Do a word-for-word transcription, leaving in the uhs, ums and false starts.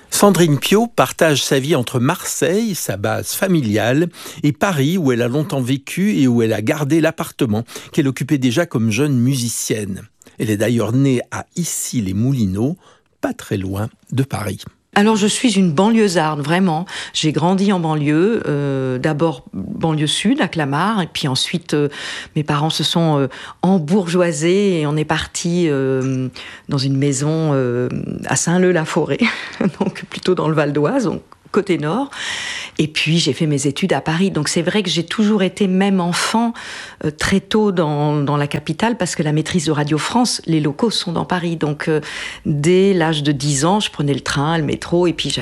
Sandrine Piot partage sa vie entre Marseille, sa base familiale, et Paris, où elle a longtemps vécu et où elle a gardé l'appartement qu'elle occupait déjà comme jeune musicienne. Elle est d'ailleurs née à Issy-les-Moulineaux, pas très loin de Paris. Alors je suis une banlieusarde, vraiment. J'ai grandi en banlieue, euh, d'abord banlieue sud à Clamart, et puis ensuite euh, mes parents se sont euh, embourgeoisés et on est parti euh, dans une maison euh, à Saint-Leu-la-Forêt, donc plutôt dans le Val d'Oise, donc côté nord. Et puis j'ai fait mes études à Paris, donc c'est vrai que j'ai toujours été, même enfant, euh, très tôt dans, dans la capitale, parce que la maîtrise de Radio France, les locaux sont dans Paris. Donc euh, dès l'âge de dix ans, je prenais le train, le métro, et puis